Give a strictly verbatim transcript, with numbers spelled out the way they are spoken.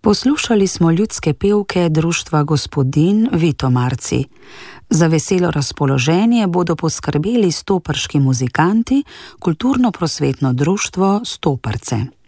Poslušali smo ljudske pevke Društva Gospodinj Vitomarci. Za veselo razpoloženje bodo poskrbeli stoprški muzikanti, kulturno-prosvetno društvo Stoprce.